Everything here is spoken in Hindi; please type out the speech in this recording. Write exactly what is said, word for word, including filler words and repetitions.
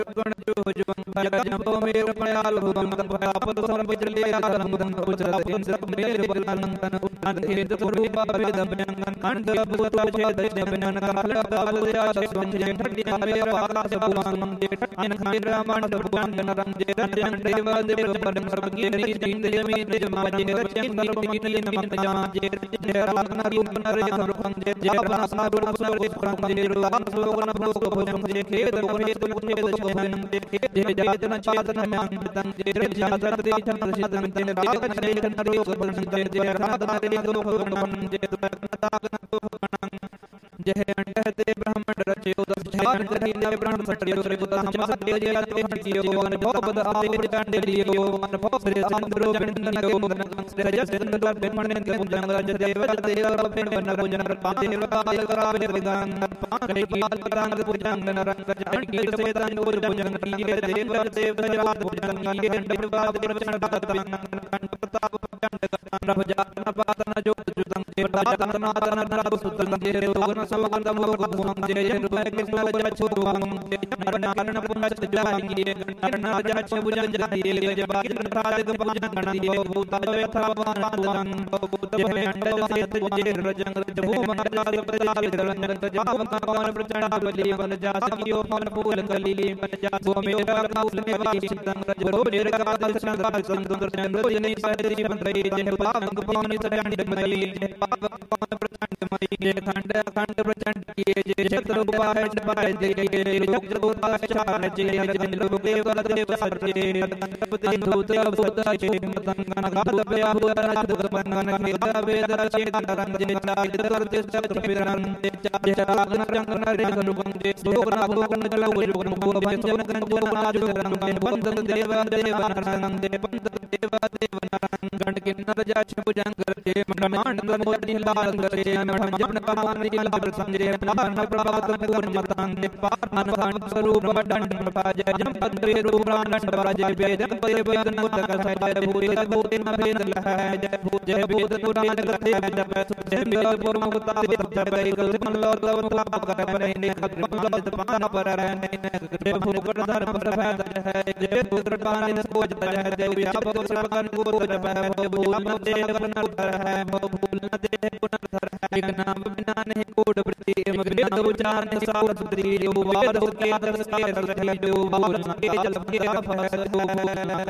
गण जो जुवं भया जंपो मेर पयाल भुवं भया पद सम बिजले आलम दं उचर दिन सब मेर बलनं तन अंधेर तुरु बाबे दबयं अंध भूत छेद जबनन काल काल या स्वं जे ठड्डी मेर आकाश बुवांग जे ठन मेर रामण भुवन नरं जे रंजन देव देव पदं सर्वज्ञ रि दिन देवी निज माजे रचन निर्मित नमक जा जे जे रागन रूप नर रूपं जे जे भाषा रूप सब रूपं जे रूपं सोगन भोग भोजं जे खेद कोने तुल कुने शोभन जे जे जातन चेतन मंतन जे जातन दे चंद्र सिदन ते राग छे नरि सोबन जे जे राग मारे दोख गणन जे तागन दोख गणन जे अंडते ब्रह्मण रचयो दस ध्यान करिने ब्रह्म सत्य रे बुता सत्य जे आते हटियो मन भवद आते प्रचंड लियो मन भव श्री चंद्र बिंदन यो मन श्री जसंद ब्रह्मण के जन रज देव देव रफिन बन भोजन पाते काल करावे विदान पाके काल करांग पूजन नरंग जन की सेतन उर भोजन किए देव देव रात भोजन किए दंडवाद प्रचंड भक्तन कंठ प्रताप प्रचंड कथन रभ जातन पातन जोत जुतन देव जातन नातन नर सुतन देव गुण सवगन मोग भुवं जे रुपय कृष्ण वज छुवं जे नर नारायण पुण्य जाहिए नर नारायण छुजन जाहिए जे बाजन राज भजन गणियो भूत यथा वान भूत जे अंडल से जे रजंग भूम राज प्रताप धरन जाव कौन प्रचंड बलि बन जा सकियो फल फूल कली बन जा सो मेरा कौल ने वासितन रज रो मेर का दर्शन राज सुंदर चंद्र जनि सरि बंदई जे पावक पानी चंड मई जे पावक पान प्रचंड मई जे खंड खंड प्रचंड किए जे क्षेत्र उपाय पाय जे लोक उपाय चार जे जन लोक देव देव सत्य तपति भूत भूत जे मतन गण गाल पे हुआ राज मनन वेद वेद चेतन रंग जे चारित करते छत्र फिरन जे चागन रंग रे रूपं जे सोगन भोगन जल रूपं भो भंजन गण जो राज रंग बंदन देव देव नरं जे बंदन देव देव नरं गण किन्नर जा छुजन करते ब्रह्मांड मोदि लाल करे मन जन पावन लाल संजय पावन प्रभात पूर्ण मतंग जे पावन भान स्वरूप दंड पाजय जम पद्रे रूप प्राणन पाजय वेद पय वेदन उदक सय भूत भूत न भेद लह जय भूत जय भूत पुराण करते जप जय मेर पूर्ण उता जप कल मल्लो तव पाप कर परे ने खत पान पर रहने जय भूत धर्म पर है जय भूत पान सोच जय जय व्यापक सर्वगन गोत्र है भूल न दे पुनर्धर है भूल न दे पुनर्धर है एक नाम बिना नहीं कोट वृत्ति मग्न उचार ने सार सुधरी जो वार के आदर्श के रही जो भूल न के जल के फल